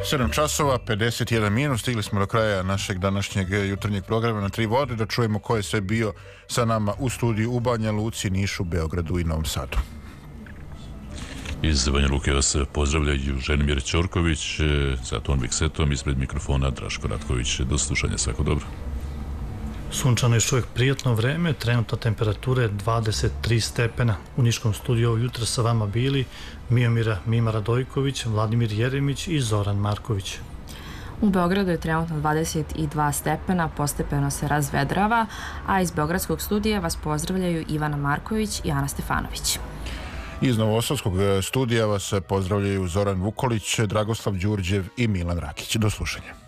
7 časova, 51 minut, stigli smo do kraja našeg današnjeg jutarnjeg programa na Tri vode, da čujemo ko je sve bio sa nama u studiju u Banja Luci, Nišu, Beogradu i Novom Sadu. Iz Banja Luke vas pozdravljaju Ženimir Ćorković, sa ton miksetom, ispred mikrofona Draško Ratković. Do slušanja, svako dobro. Sunčano je još uvijek prijatno vreme, trenutna temperatura je 23 stepena. U Niškom studiju ovo jutro sa vama bili Mima Radojković, Vladimir Jeremić i Zoran Marković. U Beogradu je trenutno 22 stepena, postepeno se razvedrava, a iz Beogradskog studija vas pozdravljaju Ivana Marković i Ana Stefanović. Iz Novosadskog studija vas pozdravljaju Zoran Vukolić, Dragoslav Đurđev i Milan Rakić. Do slušanja.